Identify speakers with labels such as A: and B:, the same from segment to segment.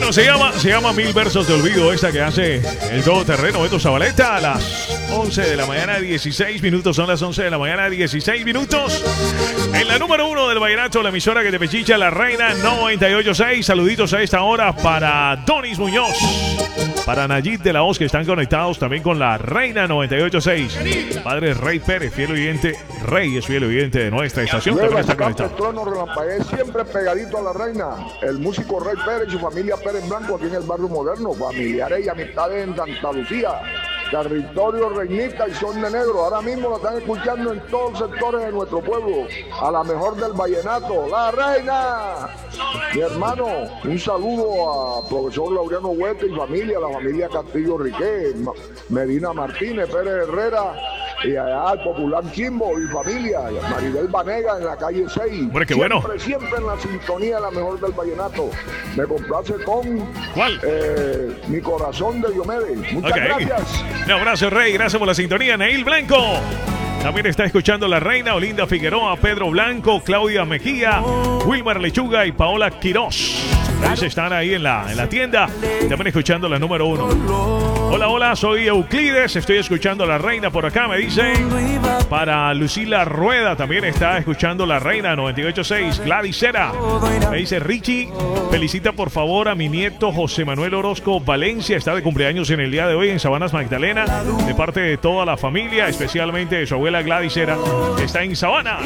A: Bueno, se llama Mil Versos de Olvido, esta que hace el todoterreno Beto Zabaleta a las 11 de la mañana, 16 minutos. Son las 11 de la mañana, 16 minutos. En la número 1 del vallenato, la emisora que te pechicha, La Reina 98.6. Saluditos a esta hora para Donis Muñoz, para Nayib de la Hoz, que están conectados también con La Reina 98.6. Padre Rey Pérez, fiel oyente. Rey es fiel oyente de nuestra estación, también está conectado.
B: Trono Relampagué, siempre pegadito a La Reina. El músico Rey Pérez y su familia Pérez Blanco aquí en el barrio moderno. Familiares y amistades en Santa Lucía. Territorio Reinita y Son de Negro. Ahora mismo lo están escuchando en todos los sectores de nuestro pueblo. A la mejor del vallenato, La Reina. Mi hermano, un saludo a profesor Laureano Huete y familia, la familia Castillo Riqué, Medina Martínez, Pérez Herrera, y allá al popular Chimbo y familia, Maribel Vanega en la calle 6.
A: Hombre, qué bueno.
B: Siempre en la sintonía de la mejor del vallenato. Me complace con
A: ¿cuál?
B: Mi corazón de Diomedes. Muchas gracias.
A: Un abrazo, Rey. Gracias por la sintonía. Neil Blanco también está escuchando La Reina. Olinda Figueroa, Pedro Blanco, Claudia Mejía, Wilmar Lechuga y Paola Quirós. Ellos están ahí en la tienda, también escuchando la número 1. Hola, soy Euclides, estoy escuchando La Reina por acá, me dicen. Para Lucila Rueda, también está escuchando La Reina 98.6. Gladys Cera, me dice Richie, felicita por favor a mi nieto José Manuel Orozco Valencia, está de cumpleaños en el día de hoy en Sabanas Magdalena, de parte de toda la familia, especialmente de su abuela Gladys Cera, que está en Sabanas.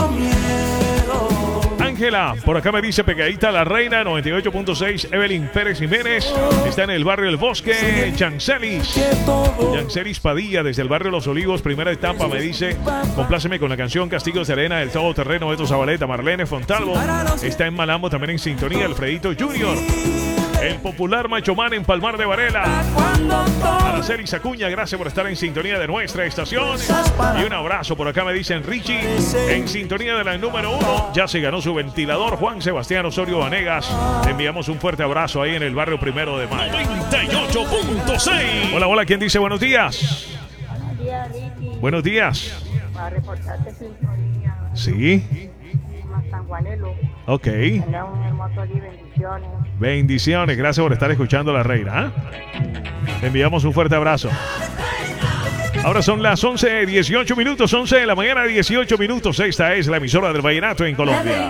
A: Ángela, por acá me dice pegadita La Reina 98.6. Evelyn Pérez Jiménez está en el barrio El Bosque. Yancelis Padilla desde el barrio Los Olivos, primera etapa, me dice compláceme con la canción Castillos de Arena del todoterreno Beto Zabaleta. Marlene Fontalvo está en Malambo, también en sintonía. Alfredito Junior, el popular Macho Man en Palmar de Varela. Araceli Acuña, gracias por estar en sintonía de nuestra estación. Y un abrazo por acá me dicen Richie, en sintonía de la número 1. Ya se ganó su ventilador Juan Sebastián Osorio Vanegas. Le enviamos un fuerte abrazo ahí en el barrio Primero de Mayo. 98.6. Hola, ¿quién dice buenos días?
C: Buenos días, Ricky.
A: Buenos días.
C: Para reportarte sintonía.
A: Sí.
C: San Juanelo.
A: Ok.
C: Tenga un hermoso día, bendiciones.
A: Bendiciones, gracias por estar escuchando La Reina. Le enviamos un fuerte abrazo. Ahora son las 11:18 minutos, 11 de la mañana, 18 minutos. Esta es la emisora del vallenato en Colombia.